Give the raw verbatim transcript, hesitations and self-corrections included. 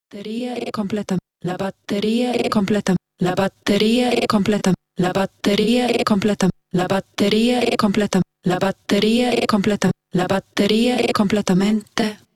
batteria è completa, la batteria è completa, la batteria è completa, la batteria è completa, la batteria è completa, la batteria è completa, la batteria è completamente